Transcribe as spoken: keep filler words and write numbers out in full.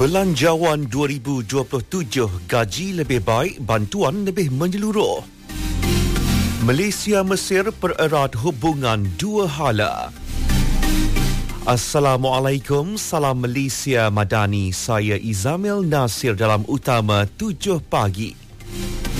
Belanjawan dua ribu dua puluh tujuh, gaji lebih baik, bantuan lebih menyeluruh. Malaysia-Mesir pererat hubungan dua hala. Assalamualaikum, salam Malaysia Madani. Saya Izamil Nasir dalam Utama tujuh pagi.